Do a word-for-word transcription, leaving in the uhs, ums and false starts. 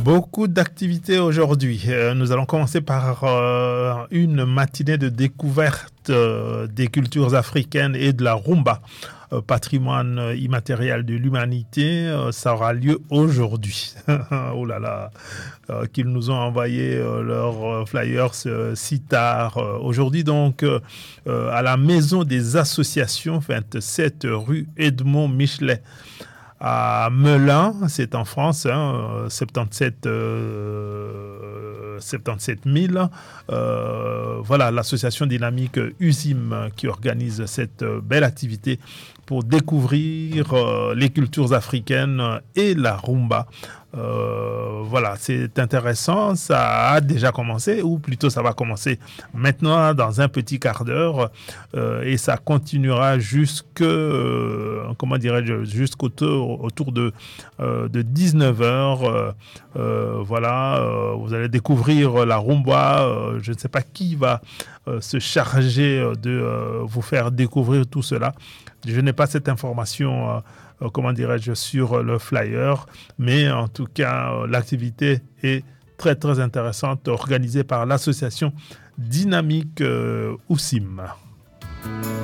Beaucoup d'activités aujourd'hui. Euh, nous allons commencer par euh, une matinée de découverte euh, des cultures africaines et de la rumba, euh, patrimoine immatériel de l'humanité. Euh, ça aura lieu aujourd'hui. Oh là là, euh, qu'ils nous ont envoyé euh, leurs flyers euh, si tard. Euh, aujourd'hui donc, euh, euh, à la Maison des Associations, vingt-sept rue Edmond Michelet. À Melun, c'est en France, hein, soixante-dix-sept, euh, soixante-dix-sept mille. Euh, voilà, l'association dynamique U S I M qui organise cette belle activité pour découvrir euh, les cultures africaines et la rumba. Euh, voilà, c'est intéressant. Ça a déjà commencé, ou plutôt ça va commencer maintenant dans un petit quart d'heure, euh, et ça continuera jusque, euh, comment dirais-je, jusqu'autour autour de, euh, de dix-neuf heures. Euh, euh, voilà, euh, vous allez découvrir la rumba. Euh, je ne sais pas qui va euh, se charger de euh, vous faire découvrir tout cela. Je n'ai pas cette information. Euh, Euh, comment dirais-je, sur le flyer. Mais en tout cas, euh, l'activité est très, très intéressante, organisée par l'association Dynamique euh, U S I M.